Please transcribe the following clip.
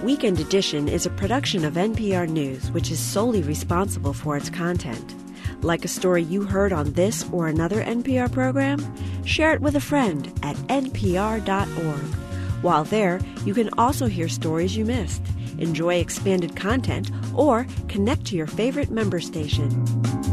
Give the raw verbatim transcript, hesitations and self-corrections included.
Weekend Edition is a production of N P R News, which is solely responsible for its content. Like a story you heard on this or another N P R program? Share it with a friend at N P R dot org. While there, you can also hear stories you missed, enjoy expanded content, or connect to your favorite member station.